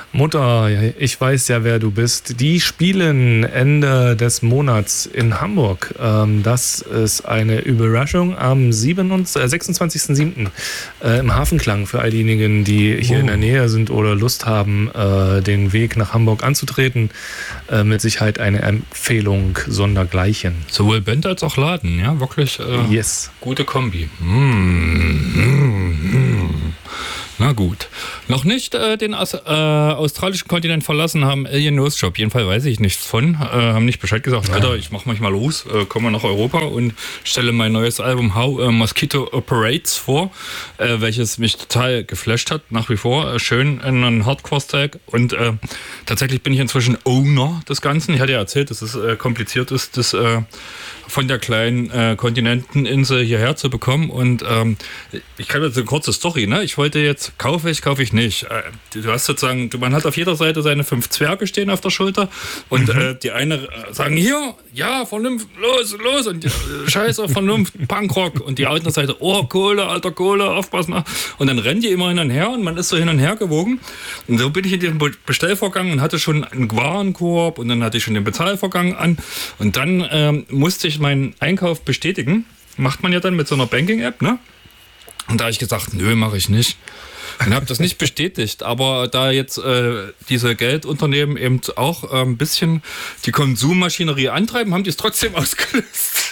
Mutter, ich weiß ja, wer du bist. Die spielen Ende des Monats in Hamburg. Das ist eine Überraschung am 26.07. Im Hafenklang für all diejenigen, die hier in der Nähe sind oder Lust haben, den Weg nach Hamburg anzutreten. Mit Sicherheit eine Empfehlung sondergleichen. Sowohl Band als auch Laden, ja, wirklich yes. Gute Kombi. Na gut. Noch nicht den australischen Kontinent verlassen haben Alien Nose Job. Jedenfalls weiß ich nichts von. Haben nicht Bescheid gesagt. Alter, ich mach mich mal los, komme nach Europa und stelle mein neues Album How Mosquito Operates vor, welches mich total geflasht hat, nach wie vor. Schön in einem Hardcore-Stack. Und tatsächlich bin ich inzwischen Owner des Ganzen. Ich hatte ja erzählt, dass es kompliziert ist, das von der kleinen Kontinenteninsel hierher zu bekommen. Und ich kann jetzt eine kurze Story, ne? Ich wollte jetzt, kaufe ich nicht. Du hast sozusagen, man hat auf jeder Seite seine 5 Zwerge stehen auf der Schulter und die eine sagen, hier, ja, Vernunft, los und Scheiß auf Vernunft, Punkrock, und die andere Seite, oh, Kohle, alter Kohle, aufpassen. Und dann rennen die immer hin und her und man ist so hin und her gewogen. Und so bin ich in den Bestellvorgang und hatte schon einen Warenkorb und dann hatte ich schon den Bezahlvorgang an und dann musste ich meinen Einkauf bestätigen. Macht man ja dann mit so einer Banking-App, ne? Und da habe ich gesagt, nö, mache ich nicht. Und habe das nicht bestätigt. Aber da jetzt diese Geldunternehmen eben auch ein bisschen die Konsummaschinerie antreiben, haben die es trotzdem ausgelöst.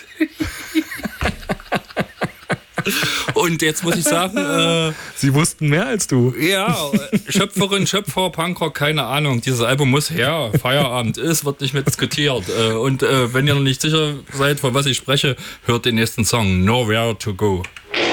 Und jetzt muss ich sagen... Sie wussten mehr als du. Ja, Schöpferin, Schöpfer, Punkrock, keine Ahnung. Dieses Album muss her. Feierabend ist, wird nicht mehr diskutiert. Und wenn ihr noch nicht sicher seid, von was ich spreche, hört den nächsten Song, Nowhere to Go.